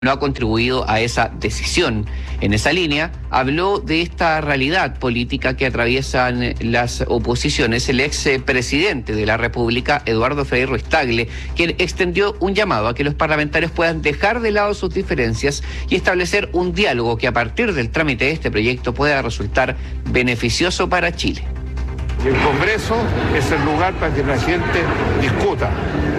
no ha contribuido a esa decisión. En esa línea, habló de esta realidad política que atraviesan las oposiciones el expresidente de la República, Eduardo Frei Ruiz-Tagle, quien extendió un llamado a que los parlamentarios puedan dejar de lado sus diferencias y establecer un diálogo que a partir del trámite de este proyecto pueda resultar beneficioso para Chile. El Congreso es el lugar para que la gente discuta.